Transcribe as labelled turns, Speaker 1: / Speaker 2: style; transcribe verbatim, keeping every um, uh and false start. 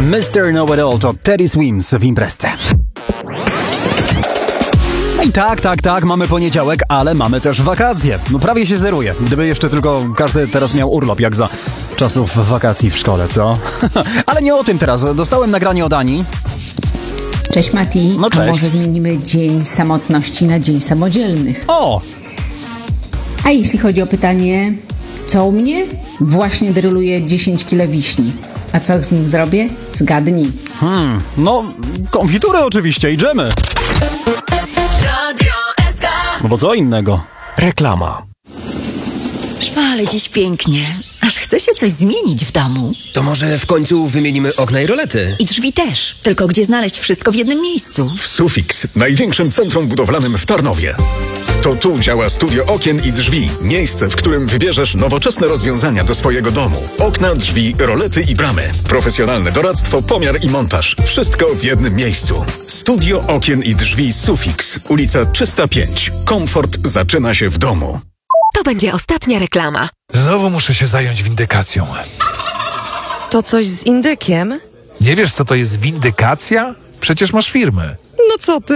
Speaker 1: mister Know-It-All to Teddy Swims w imprezce. I tak, tak, tak, mamy poniedziałek, ale mamy też wakacje. No prawie się zeruje. Gdyby jeszcze tylko każdy teraz miał urlop, jak za czasów wakacji w szkole, co? Ale nie o tym teraz. Dostałem nagranie od Ani.
Speaker 2: Cześć Mati,
Speaker 1: No cześć.
Speaker 2: A może zmienimy dzień samotności na dzień samodzielnych?
Speaker 1: O!
Speaker 2: A jeśli chodzi o pytanie, co u mnie? Właśnie dryluję dziesięć kilo wiśni. A co z nich zrobię? Zgadnij.
Speaker 1: Hmm, no, konfitury oczywiście i dżemy. No bo co innego?
Speaker 3: Reklama.
Speaker 4: Ale dziś pięknie. Aż chce się coś zmienić w domu.
Speaker 5: To może w końcu wymienimy okna i rolety?
Speaker 4: I drzwi też. Tylko gdzie znaleźć wszystko w jednym miejscu?
Speaker 6: W Sufix, największym centrum budowlanym w Tarnowie. To tu działa Studio Okien i Drzwi. Miejsce, w którym wybierzesz nowoczesne rozwiązania do swojego domu. Okna, drzwi, rolety i bramy. Profesjonalne doradztwo, pomiar i montaż. Wszystko w jednym miejscu. Studio Okien i Drzwi Sufix. Ulica trzysta pięć. Komfort zaczyna się w domu.
Speaker 7: To będzie ostatnia reklama.
Speaker 3: Znowu muszę się zająć windykacją.
Speaker 8: To coś z indykiem?
Speaker 3: Nie wiesz, co to jest windykacja? Przecież masz firmę.
Speaker 8: No co ty?